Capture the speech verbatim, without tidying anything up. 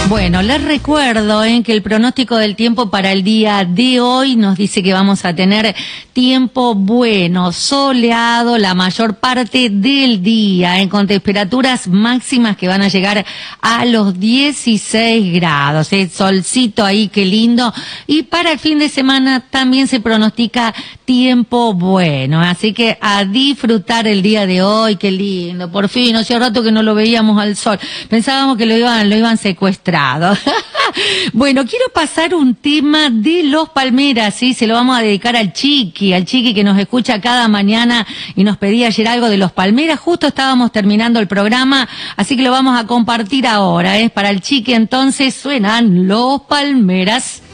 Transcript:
Bueno, les recuerdo eh, que el pronóstico del tiempo para el día de hoy nos dice que vamos a tener tiempo bueno, soleado la mayor parte del día, eh, con temperaturas máximas que van a llegar a los dieciséis grados. Eh, solcito ahí, qué lindo. Y para el fin de semana también se pronostica tiempo bueno, así que a disfrutar el día de hoy, qué lindo. Por fin, hace rato que no lo veíamos al sol. Pensábamos que lo iban, lo iban secuestrado. Bueno, quiero pasar un tema de Los Palmeras, sí, se lo vamos a dedicar al Chiqui, al Chiqui que nos escucha cada mañana y nos pedía ayer algo de Los Palmeras. Justo estábamos terminando el programa, así que lo vamos a compartir ahora, ¿eh? Para el Chiqui entonces suenan Los Palmeras.